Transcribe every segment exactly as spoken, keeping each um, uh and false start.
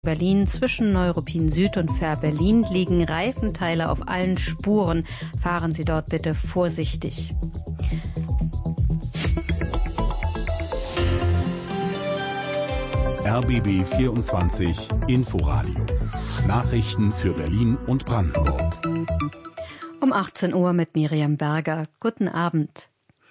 Berlin zwischen Neuruppin Süd und Fähr-Berlin liegen Reifenteile auf allen Spuren. Fahren Sie dort bitte vorsichtig. R B B vierundzwanzig Inforadio. Nachrichten für Berlin und Brandenburg. Um achtzehn Uhr mit Miriam Berger. Guten Abend.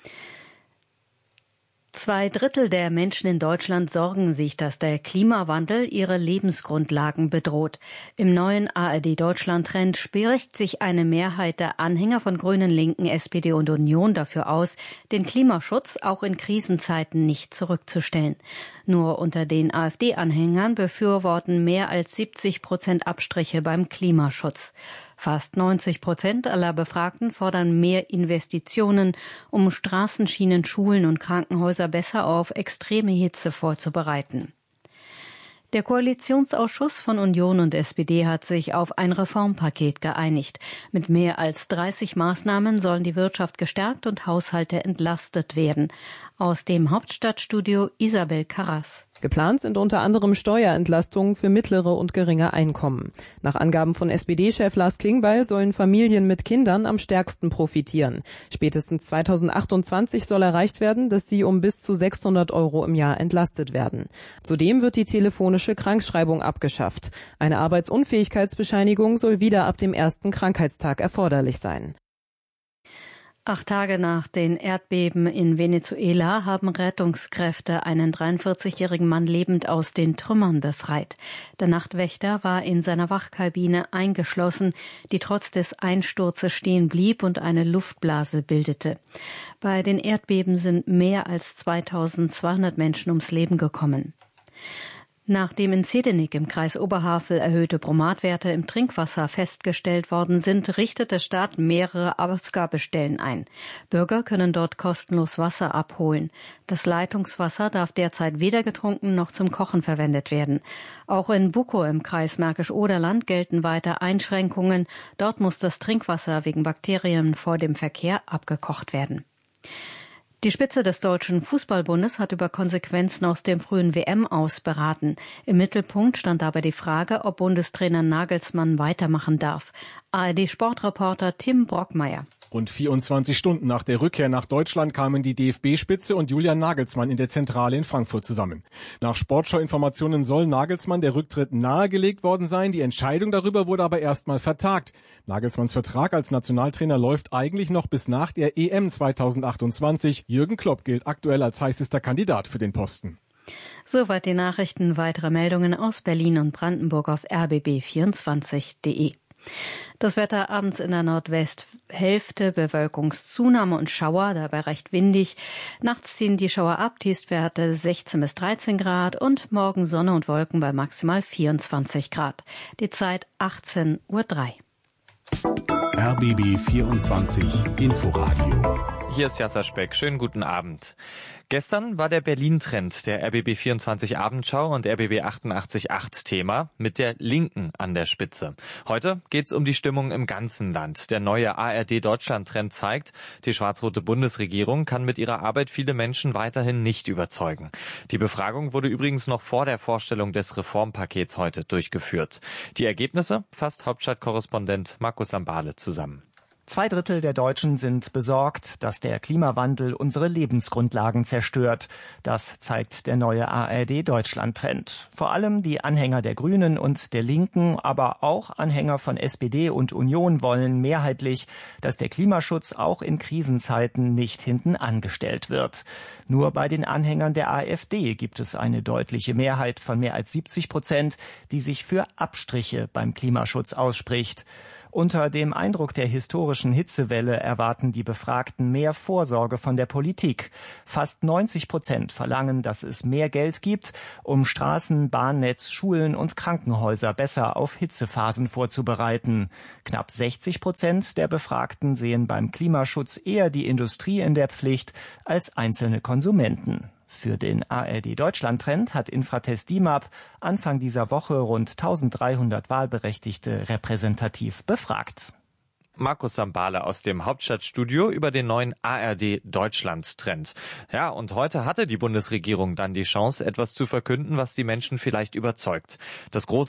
Zwei Drittel der Menschen in Deutschland sorgen sich, dass der Klimawandel ihre Lebensgrundlagen bedroht. Im neuen A R D-Deutschland-Trend spricht sich eine Mehrheit der Anhänger von Grünen, Linken, S P D und Union dafür aus, den Klimaschutz auch in Krisenzeiten nicht zurückzustellen. Nur unter den AfD-Anhängern befürworten mehr als siebzig Prozent Abstriche beim Klimaschutz. Fast neunzig Prozent aller Befragten fordern mehr Investitionen, um Straßen, Schienen, Schulen und Krankenhäuser besser auf extreme Hitze vorzubereiten. Der Koalitionsausschuss von Union und S P D hat sich auf ein Reformpaket geeinigt. Mit mehr als dreißig Maßnahmen sollen die Wirtschaft gestärkt und Haushalte entlastet werden. Aus dem Hauptstadtstudio Isabel Carras. Geplant sind unter anderem Steuerentlastungen für mittlere und geringe Einkommen. Nach Angaben von S P D-Chef Lars Klingbeil sollen Familien mit Kindern am stärksten profitieren. Spätestens zweitausendachtundzwanzig soll erreicht werden, dass sie um bis zu sechshundert Euro im Jahr entlastet werden. Zudem wird die telefonische Krankschreibung abgeschafft. Eine Arbeitsunfähigkeitsbescheinigung soll wieder ab dem ersten Krankheitstag erforderlich sein. Acht Tage nach den Erdbeben in Venezuela haben Rettungskräfte einen dreiundvierzigjährigen Mann lebend aus den Trümmern befreit. Der Nachtwächter war in seiner Wachkabine eingeschlossen, die trotz des Einsturzes stehen blieb und eine Luftblase bildete. Bei den Erdbeben sind mehr als zweitausendzweihundert Menschen ums Leben gekommen. Nachdem in Zedenik im Kreis Oberhavel erhöhte Bromatwerte im Trinkwasser festgestellt worden sind, richtet der Staat mehrere Ausgabestellen ein. Bürger können dort kostenlos Wasser abholen. Das Leitungswasser darf derzeit weder getrunken noch zum Kochen verwendet werden. Auch in Bukow im Kreis Märkisch-Oderland gelten weiter Einschränkungen. Dort muss das Trinkwasser wegen Bakterien vor dem Verkehr abgekocht werden. Die Spitze des Deutschen Fußballbundes hat über Konsequenzen aus dem frühen W M-Aus beraten. Im Mittelpunkt stand dabei die Frage, ob Bundestrainer Nagelsmann weitermachen darf. A R D-Sportreporter Tim Brockmeier. Rund vierundzwanzig Stunden nach der Rückkehr nach Deutschland kamen die D F B-Spitze und Julian Nagelsmann in der Zentrale in Frankfurt zusammen. Nach Sportschau-Informationen soll Nagelsmann der Rücktritt nahegelegt worden sein. Die Entscheidung darüber wurde aber erstmal vertagt. Nagelsmanns Vertrag als Nationaltrainer läuft eigentlich noch bis nach der E M zweitausendachtundzwanzig. Jürgen Klopp gilt aktuell als heißester Kandidat für den Posten. Soweit die Nachrichten. Weitere Meldungen aus Berlin und Brandenburg auf r b b vierundzwanzig punkt de. Das Wetter abends in der Nordwesthälfte, Bewölkungszunahme und Schauer, dabei recht windig. Nachts ziehen die Schauer ab, Tiefstwerte sechzehn bis dreizehn Grad und morgen Sonne und Wolken bei maximal vierundzwanzig Grad. Die Zeit achtzehn Uhr drei. R B B vierundzwanzig Inforadio. Hier ist Jasser Speck. Schönen guten Abend. Gestern war der Berlin-Trend der R B B vierundzwanzig Abendschau und R B B achtundachtzig Komma acht Thema mit der Linken an der Spitze. Heute geht's um die Stimmung im ganzen Land. Der neue A R D-Deutschland-Trend zeigt, die schwarz-rote Bundesregierung kann mit ihrer Arbeit viele Menschen weiterhin nicht überzeugen. Die Befragung wurde übrigens noch vor der Vorstellung des Reformpakets heute durchgeführt. Die Ergebnisse fasst Hauptstadtkorrespondent Markus Lambale zusammen. Zwei Drittel der Deutschen sind besorgt, dass der Klimawandel unsere Lebensgrundlagen zerstört. Das zeigt der neue A R D-Deutschland-Trend. Vor allem die Anhänger der Grünen und der Linken, aber auch Anhänger von S P D und Union wollen mehrheitlich, dass der Klimaschutz auch in Krisenzeiten nicht hinten angestellt wird. Nur bei den Anhängern der AfD gibt es eine deutliche Mehrheit von mehr als siebzig Prozent, die sich für Abstriche beim Klimaschutz ausspricht. Unter dem Eindruck der historischen Hitzewelle erwarten die Befragten mehr Vorsorge von der Politik. Fast neunzig Prozent verlangen, dass es mehr Geld gibt, um Straßen, Bahnnetz, Schulen und Krankenhäuser besser auf Hitzephasen vorzubereiten. Knapp sechzig Prozent der Befragten sehen beim Klimaschutz eher die Industrie in der Pflicht als einzelne Konsumenten. Für den A R D-Deutschland-Trend hat Infratest DIMAP Anfang dieser Woche rund eintausenddreihundert Wahlberechtigte repräsentativ befragt. Markus Sambale aus dem Hauptstadtstudio über den neuen A R D-Deutschland-Trend. Ja, und heute hatte die Bundesregierung dann die Chance, etwas zu verkünden, was die Menschen vielleicht überzeugt. Das große